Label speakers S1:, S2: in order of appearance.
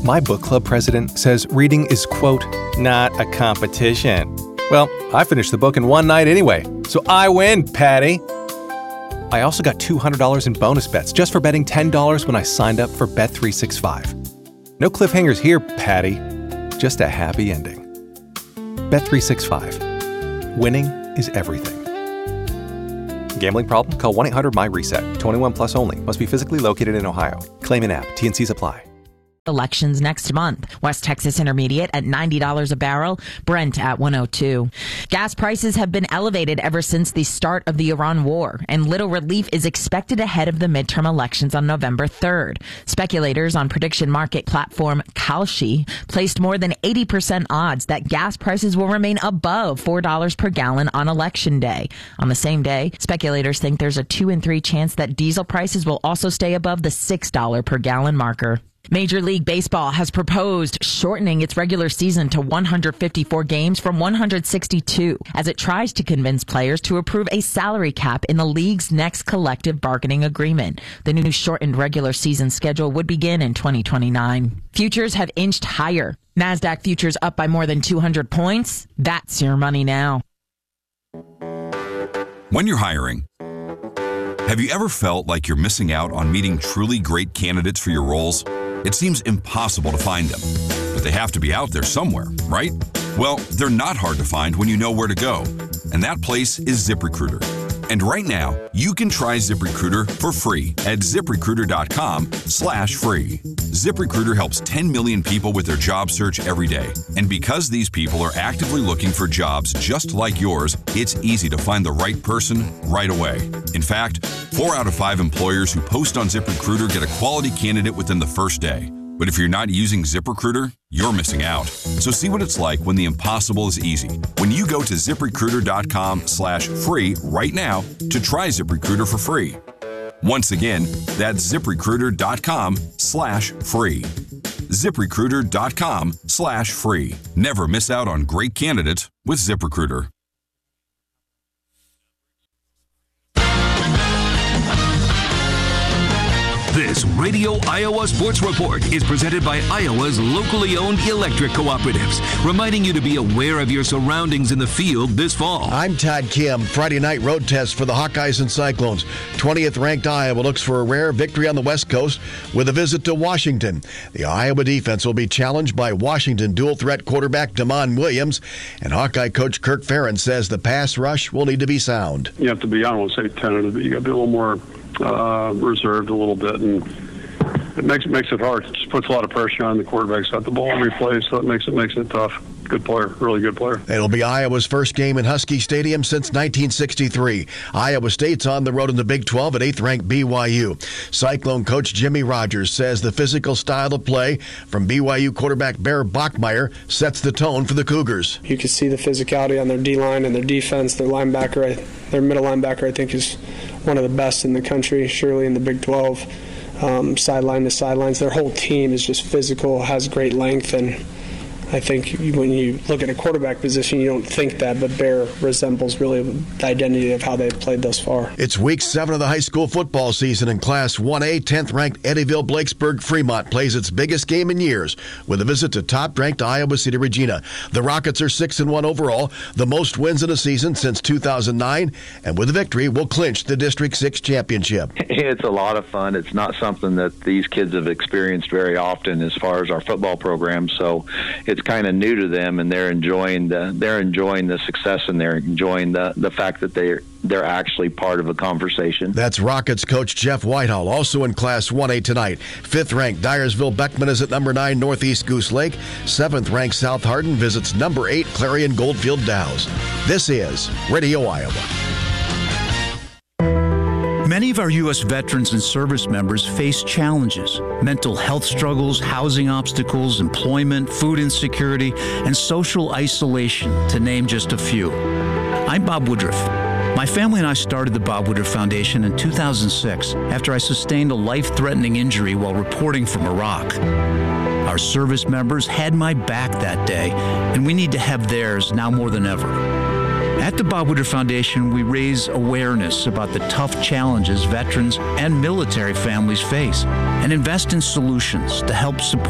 S1: My book club president says reading is, quote, not a competition. Well, I finished the book in one night anyway, so I win, Patty. I also got $200 in bonus bets just for betting $10 when I signed up for Bet365. No cliffhangers here, Patty. Just a happy ending. Bet365. Winning is everything. Gambling problem? Call 1-800-MY-RESET. 21 plus only. Must be physically located in Ohio. Claim in app. T&Cs apply.
S2: Elections next month. West Texas Intermediate at $90 a barrel, Brent at 102. Gas prices have been elevated ever since the start of the Iran war, and little relief is expected ahead of the midterm elections on November 3rd. Speculators on prediction market platform Kalshi placed more than 80% odds that gas prices will remain above $4 per gallon on Election Day. On the same day, speculators think there's a 2 in 3 chance that diesel prices will also stay above the $6 per gallon marker. Major League Baseball has proposed shortening its regular season to 154 games from 162 as it tries to convince players to approve a salary cap in the league's next collective bargaining agreement. The new shortened regular season schedule would begin in 2029. Futures have inched higher. NASDAQ futures up by more than 200 points. That's your money now.
S3: When you're hiring, have you ever felt like you're missing out on meeting truly great candidates for your roles? It seems impossible to find them, but they have to be out there somewhere, right? Well, they're not hard to find when you know where to go, and that place is ZipRecruiter. And right now, you can try ZipRecruiter for free at ZipRecruiter.com/free. ZipRecruiter helps 10 million people with their job search every day. And because these people are actively looking for jobs just like yours, it's easy to find the right person right away. In fact, 4 out of 5 employers who post on ZipRecruiter get a quality candidate within the first day. But if you're not using ZipRecruiter, you're missing out. So see what it's like when the impossible is easy. When you go to ZipRecruiter.com/free right now to try ZipRecruiter for free. Once again, that's ZipRecruiter.com/free. ZipRecruiter.com/free. Never miss out on great candidates with ZipRecruiter.
S4: This Radio Iowa Sports Report is presented by Iowa's locally owned electric cooperatives, reminding you to be aware of your surroundings in the field this fall.
S5: I'm Todd Kim. Friday night road test for the Hawkeyes and Cyclones. 20th ranked Iowa looks for a rare victory on the West Coast with a visit to Washington. The Iowa defense will be challenged by Washington dual threat quarterback Damon Williams, and Hawkeye coach Kirk Ferentz says the pass rush will need to be sound.
S6: You have to be, I don't want to say tentative, but you got to be a little more reserved a little bit, and it makes it hard. It just puts a lot of pressure on the quarterback's got the ball every play, so it makes it tough. Good player, really good player.
S5: It'll be Iowa's first game in Husky Stadium since 1963. Iowa State's on the road in the Big 12 at 8th-ranked BYU. Cyclone coach Jimmy Rogers says the physical style of play from BYU quarterback Bear Bachmeier sets the tone for the Cougars.
S7: You can see the physicality on their D-line and their defense. Their linebacker, their middle linebacker, I think, is one of the best in the country, surely in the Big 12. Sideline to sidelines. Their whole team is just physical, has great length, and I think when you look at a quarterback position, you don't think that, but Bear resembles really the identity of how they've played thus far.
S5: It's week 7 of the high school football season in Class 1A. 10th-ranked Eddyville-Blakesburg Fremont plays its biggest game in years with a visit to top-ranked Iowa City Regina. The Rockets are 6-1 overall, the most wins in a season since 2009, and with a victory will clinch the District 6 championship.
S8: It's a lot of fun. It's not something that these kids have experienced very often as far as our football program, so it's kind of new to them, and they're enjoying the success, and they're enjoying the fact that they're actually part of a conversation.
S5: That's Rockets coach Jeff Whitehall, also in Class 1A tonight. 5th-ranked Dyersville-Beckman is at number 9 Northeast Goose Lake. 7th-ranked South Hardin visits number 8 Clarion Goldfield Dows. This is Radio Iowa.
S9: Many of our U.S. veterans and service members face challenges: mental health struggles, housing obstacles, employment, food insecurity, and social isolation, to name just a few. I'm Bob Woodruff. My family and I started the Bob Woodruff Foundation in 2006 after I sustained a life-threatening injury while reporting from Iraq. Our service members had my back that day, and we need to have theirs now more than ever. At the Bob Woodruff Foundation, we raise awareness about the tough challenges veterans and military families face and invest in solutions to help support